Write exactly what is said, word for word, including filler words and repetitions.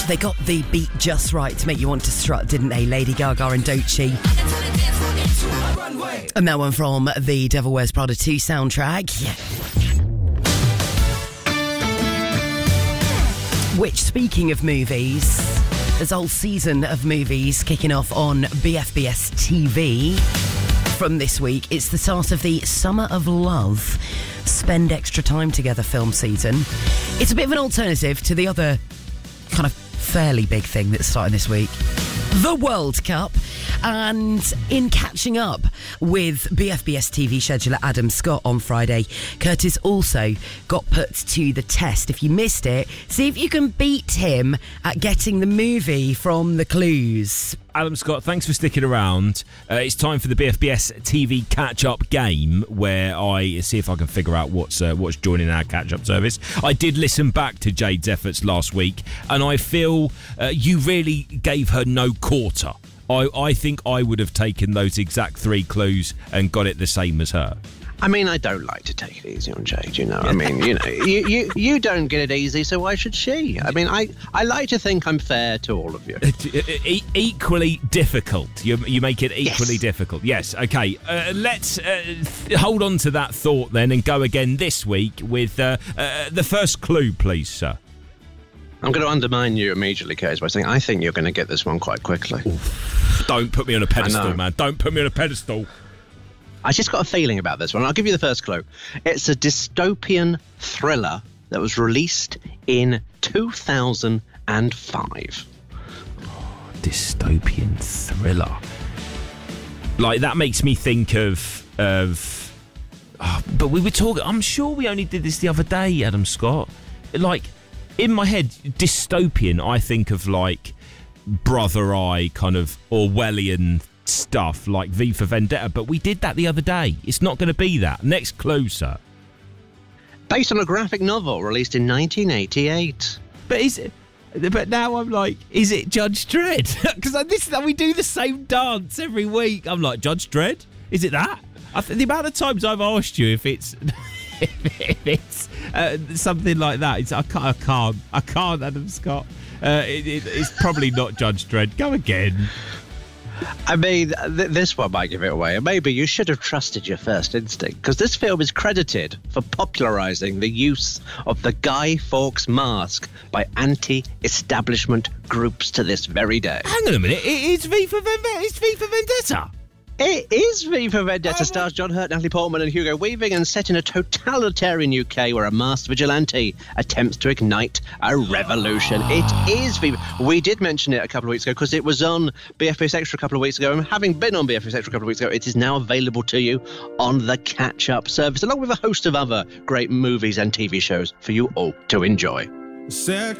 They got the beat just right to make you want to strut, didn't they? Lady Gaga and Doechii. And that one from the Devil Wears Prada two soundtrack. Yeah. Which, speaking of movies, there's a whole season of movies kicking off on B F B S T V from this week. It's the start of the Summer of Love, Spend Extra Time Together film season. It's a bit of an alternative to the other kind of fairly big thing that's starting this week, the World Cup. And in catching up with B F B S T V scheduler Adam Scott on Friday, Curtis also got put to the test. If you missed it, see if you can beat him at getting the movie from the clues. Adam Scott, thanks for sticking around. Uh, it's time for the B F B S T V catch-up game, where I see if I can figure out what's uh, what's joining our catch-up service. I did listen back to Jade's efforts last week, and I feel uh, you really gave her no quarter. I, I think I would have taken those exact three clues and got it the same as her. I mean, I don't like to take it easy on Jade, you know. I mean, you know, you, you, you don't get it easy, so why should she? I mean, I, I like to think I'm fair to all of you. E- equally difficult. You, you make it equally yes. difficult. Yes, OK. Uh, let's uh, hold on to that thought then and go again this week with uh, uh, the first clue, please, sir. I'm going to undermine you immediately, Curtis, by saying I think you're going to get this one quite quickly. Oof. Don't put me on a pedestal, man. Don't put me on a pedestal. I just got a feeling about this one. I'll give you the first clue. It's a dystopian thriller that was released in two thousand five. Oh, dystopian thriller. Like, that makes me think of... of oh, but we were talking... I'm sure we only did this the other day, Adam Scott. Like... In my head, dystopian, I think of like Brother Eye kind of Orwellian stuff like V for Vendetta, but we did that the other day. It's not going to be that. Next clue, sir. Based on a graphic novel released in nineteen eighty-eight. But is it? But now I'm like, is it Judge Dredd? Because this we do the same dance every week. I'm like, Judge Dredd? Is it that? I th- the amount of times I've asked you if it's... if it's uh, something like that, it's, I, can't, I can't, I can't, Adam Scott. Uh, it, it, it's probably not Judge Dredd. Go again. I mean, th- this one might give it away. Maybe you should have trusted your first instinct, because this film is credited for popularising the use of the Guy Fawkes mask by anti-establishment groups to this very day. Hang on a minute, it, it's V for Vendetta. It's V for Vendetta. It is V for Vendetta, stars John Hurt, Natalie Portman and Hugo Weaving, and set in a totalitarian U K where a masked vigilante attempts to ignite a revolution. It is V for... We did mention it a couple of weeks ago because it was on B F B S Extra a couple of weeks ago, and having been on B F B S Extra a couple of weeks ago, it is now available to you on the catch-up service, along with a host of other great movies and T V shows for you all to enjoy.